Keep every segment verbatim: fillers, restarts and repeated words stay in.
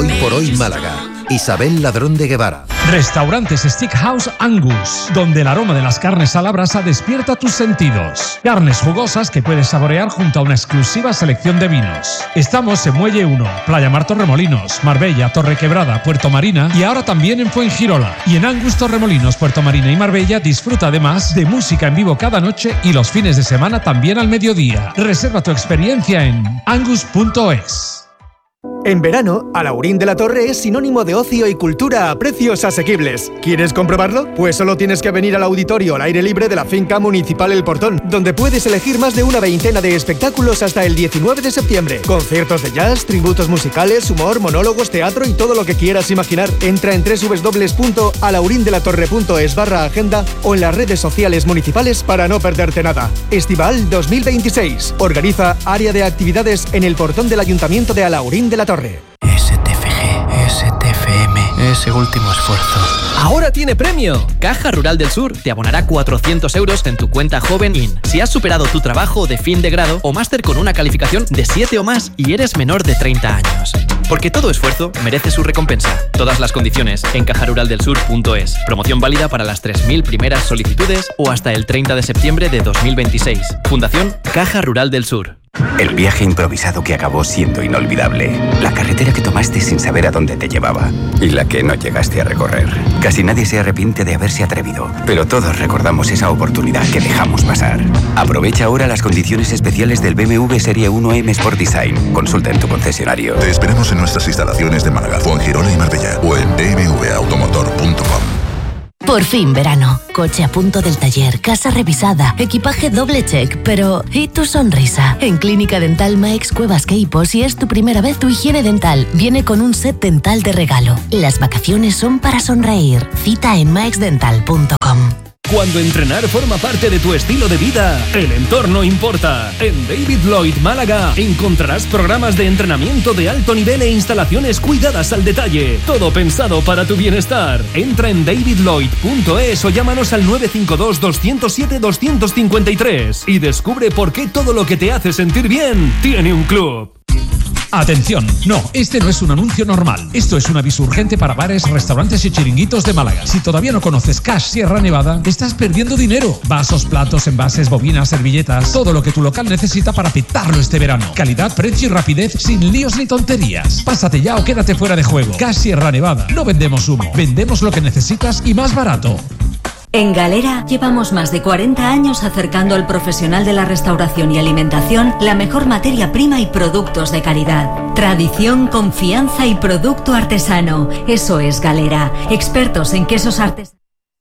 Hoy por hoy Málaga. Isabel Ladrón de Guevara. Restaurantes Steakhouse Angus, donde el aroma de las carnes a la brasa despierta tus sentidos. Carnes jugosas que puedes saborear junto a una exclusiva selección de vinos. Estamos en Muelle uno, Playa Mar Torremolinos, Marbella, Torrequebrada, Puerto Marina y ahora también en Fuengirola. Y en Angus Torremolinos, Puerto Marina y Marbella disfruta además de música en vivo cada noche y los fines de semana también al mediodía. Reserva tu experiencia en angus punto es. En verano, Alaurín de la Torre es sinónimo de ocio y cultura a precios asequibles. ¿Quieres comprobarlo? Pues solo tienes que venir al auditorio al aire libre de la Finca Municipal El Portón, donde puedes elegir más de una veintena de espectáculos hasta el diecinueve de septiembre. Conciertos de jazz, tributos musicales, humor, monólogos, teatro y todo lo que quieras imaginar. Entra en doble u doble u doble u punto alaurindelatorre punto es barra agenda o en las redes sociales municipales para no perderte nada. Estival dos mil veintiséis. Organiza Área de Actividades en el Portón del Ayuntamiento de Alaurín de la Torre. S T F G, S T F M, ese último esfuerzo. ¡Ahora tiene premio! Caja Rural del Sur te abonará cuatrocientos euros en tu cuenta Joven In si has superado tu trabajo de fin de grado o máster con una calificación de siete o más y eres menor de treinta años. Porque todo esfuerzo merece su recompensa. Todas las condiciones en caja rural del sur punto es. Promoción válida para las tres mil primeras solicitudes o hasta el treinta de septiembre de dos mil veintiséis. Fundación Caja Rural del Sur. El viaje improvisado que acabó siendo inolvidable. La carretera que tomaste sin saber a dónde te llevaba. Y la que no llegaste a recorrer. Casi nadie se arrepiente de haberse atrevido. Pero todos recordamos esa oportunidad que dejamos pasar. Aprovecha ahora las condiciones especiales del B M W Serie uno M Sport Design. Consulta en tu concesionario. Te esperamos en nuestras instalaciones de Málaga, Fuengirola y Marbella. O en b m w automotor punto com. Por fin verano. Coche a punto del taller, casa revisada, equipaje doble check, pero ¿y tu sonrisa? En Clínica Dental Maix Cuevas Queipo, si es tu primera vez, tu higiene dental viene con un set dental de regalo. Las vacaciones son para sonreír. Cita en maix dental punto com. Cuando entrenar forma parte de tu estilo de vida, el entorno importa. En David Lloyd Málaga encontrarás programas de entrenamiento de alto nivel e instalaciones cuidadas al detalle. Todo pensado para tu bienestar. Entra en david lloyd punto es o llámanos al nueve cinco dos, dos cero siete, dos cinco tres y descubre por qué todo lo que te hace sentir bien tiene un club. Atención, no, este no es un anuncio normal. Esto es un aviso urgente para bares, restaurantes y chiringuitos de Málaga. Si todavía no conoces Cash Sierra Nevada, estás perdiendo dinero. Vasos, platos, envases, bobinas, servilletas, todo lo que tu local necesita para petarlo este verano. Calidad, precio y rapidez sin líos ni tonterías. Pásate ya o quédate fuera de juego. Cash Sierra Nevada. No vendemos humo, vendemos lo que necesitas y más barato. En Galera llevamos más de cuarenta años acercando al profesional de la restauración y alimentación la mejor materia prima y productos de calidad. Tradición, confianza y producto artesano. Eso es Galera. Expertos en quesos artesanos.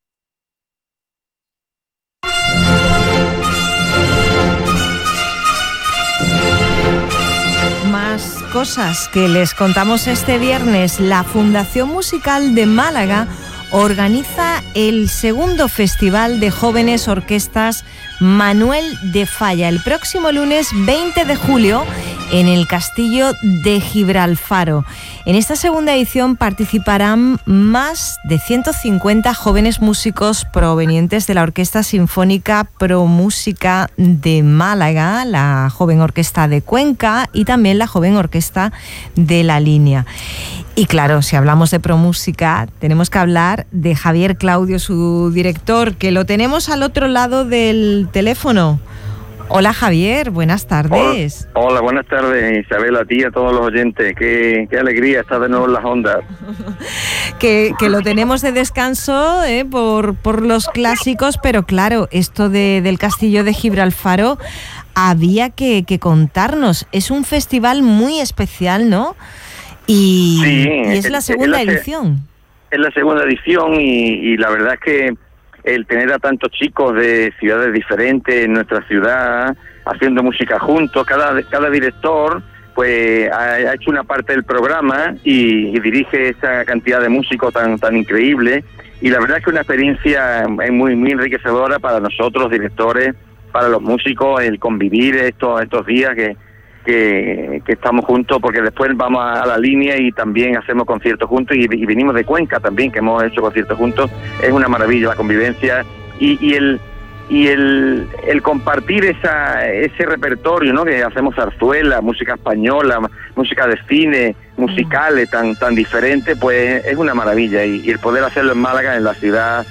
Más cosas que les contamos este viernes. La Fundación Musical de Málaga organiza el segundo Festival de Jóvenes Orquestas Manuel de Falla el próximo lunes veinte de julio en el Castillo de Gibralfaro. En esta segunda edición participarán más de ciento cincuenta jóvenes músicos provenientes de la Orquesta Sinfónica Pro Música de Málaga, la Joven Orquesta de Cuenca y también la Joven Orquesta de La Línea. Y claro, si hablamos de promúsica, tenemos que hablar de Javier Claudio, su director, que lo tenemos al otro lado del teléfono. Hola Javier, buenas tardes. Hola, hola, buenas tardes Isabel, a ti y a todos los oyentes. Qué, qué alegría estar de nuevo en las ondas. que, que lo tenemos de descanso eh, por, por los clásicos, pero claro, esto de, del Castillo de Gibralfaro había que, que contarnos. Es un festival muy especial, ¿no? Y, sí, y es la segunda es la, edición. Es la segunda edición y, y la verdad es que el tener a tantos chicos de ciudades diferentes en nuestra ciudad haciendo música juntos, cada cada director pues ha, ha hecho una parte del programa y, y dirige esa cantidad de músicos tan tan increíble y la verdad es que una experiencia muy muy enriquecedora para nosotros directores, para los músicos, el convivir estos estos días que Que, que estamos juntos, porque después vamos a La Línea y también hacemos conciertos juntos y, y venimos de Cuenca también, que hemos hecho conciertos juntos. Es una maravilla la convivencia y, y el y el, el compartir esa, ese repertorio, ¿no? Que hacemos zarzuela, música española, música de cine, musicales tan tan diferentes, pues es una maravilla, y, y el poder hacerlo en Málaga, en la ciudad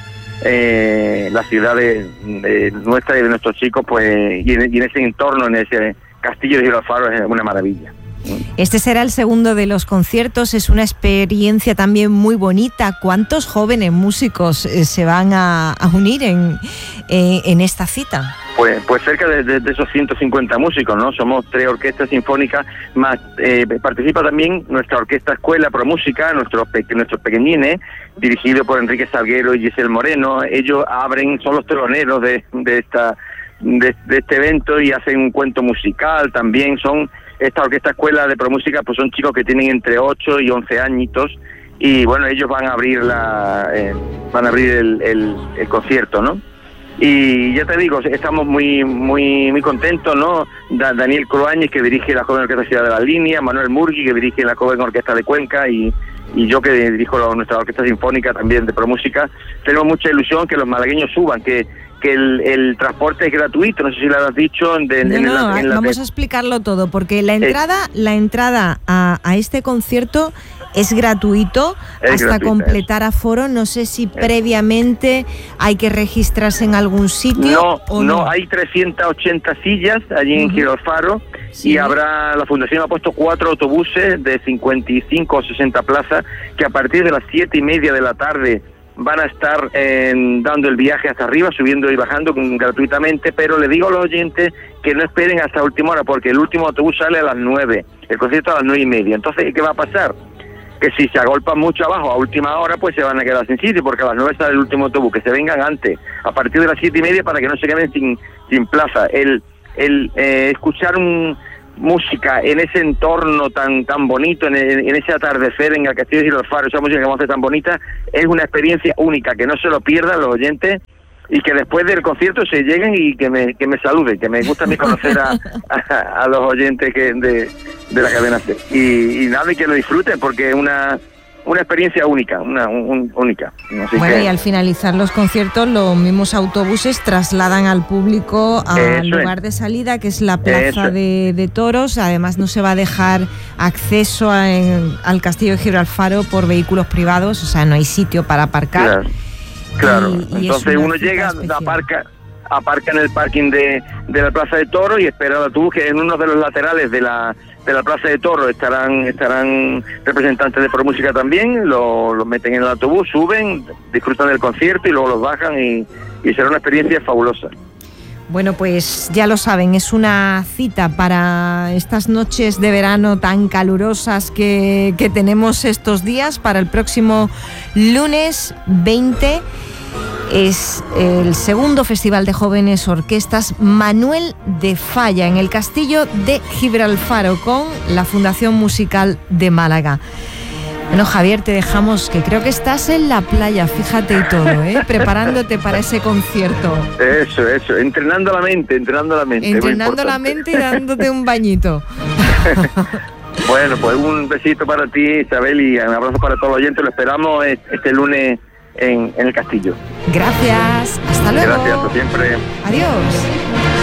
eh, la ciudad de, de nuestra y de nuestros chicos, pues y en, y en ese entorno, en ese castillo de Gibralfaro, es una maravilla. Este será el segundo de los conciertos, es una experiencia también muy bonita. ¿Cuántos jóvenes músicos eh, se van a, a unir en, eh, en esta cita? Pues, pues cerca de, de, de esos ciento cincuenta músicos, ¿no? Somos tres orquestas sinfónicas, más eh, participa también nuestra orquesta Escuela Pro Música, nuestros, pe nuestros pequeñines, dirigido por Enrique Salguero y Giselle Moreno. Ellos abren, son los teloneros de, de, esta, de, de este evento, y hacen un cuento musical también. Son esta orquesta Escuela de Pro Música, pues son chicos que tienen entre ocho y once añitos, y bueno, ellos van a abrir la eh, van a abrir el, el, el concierto, ¿no? Y ya te digo, estamos muy muy muy contentos, ¿no? Da, Daniel Cruáñez, que dirige la Joven Orquesta Ciudad de la Línea, Manuel Murgui, que dirige la Joven Orquesta de Cuenca, y, y yo, que dirijo la, nuestra Orquesta Sinfónica también de Pro Música. Tenemos mucha ilusión que los malagueños suban, que que el, el transporte es gratuito, no sé si lo has dicho. De, no, en no, la, en la vamos te... a explicarlo todo, porque la entrada, eh, la entrada a, a este concierto es gratuito es hasta gratuita, completar aforo. No sé si es. previamente hay que registrarse en algún sitio. No, o no, no, hay trescientas ochenta sillas allí uh-huh. en Gibralfaro, sí. Y habrá, la Fundación ha puesto cuatro autobuses de cincuenta y cinco o sesenta plazas, que a partir de las siete y media de la tarde van a estar eh, dando el viaje hasta arriba, subiendo y bajando gratuitamente. Pero le digo a los oyentes que no esperen hasta última hora, porque el último autobús sale a las nueve, el concierto a las nueve y media. Entonces, ¿qué va a pasar? Que si se agolpan mucho abajo a última hora, pues se van a quedar sin sitio, porque a las nueve sale el último autobús. Que se vengan antes, a partir de las siete y media, para que no se queden sin, sin plaza. El, el eh, escuchar un... música en ese entorno tan tan bonito, en, en ese atardecer en el Castillo de Gibralfaro, esa música que vamos a hacer tan bonita, es una experiencia única, que no se lo pierdan los oyentes, y que después del concierto se lleguen y que me que me saluden, que me gusta a mí conocer a, a, a los oyentes que de, de la cadena C. Y, y nada, y que lo disfruten, porque es una una experiencia única, una un, única. Así bueno, que... y al finalizar los conciertos, los mismos autobuses trasladan al público al lugar es. de salida, que es la plaza de, de toros. Además, no se va a dejar acceso a, en, al Castillo de Gibralfaro por vehículos privados, o sea, no hay sitio para aparcar. Claro, claro. Y, y entonces uno llega, aparca, aparca en el parking de, de la plaza de toros y espera el autobús, que en uno de los laterales de la de la plaza de toros estarán estarán representantes de Pro Música también. Lo, lo meten en el autobús, suben, disfrutan del concierto y luego los bajan, y, y será una experiencia fabulosa. Bueno, pues ya lo saben, es una cita para estas noches de verano tan calurosas que, que tenemos estos días. Para el próximo lunes veinte es el segundo Festival de Jóvenes Orquestas Manuel de Falla, en el Castillo de Gibralfaro, con la Fundación Musical de Málaga. Bueno, Javier, te dejamos, que creo que estás en la playa, fíjate, y todo, ¿eh? Preparándote para ese concierto. Eso, eso, entrenando la mente, entrenando la mente. Entrenando la mente y dándote un bañito. Bueno, pues un besito para ti, Isabel, y un abrazo para todos los oyentes. Lo esperamos este lunes en, en el Castillo. Gracias, hasta luego. Gracias, hasta siempre. Adiós.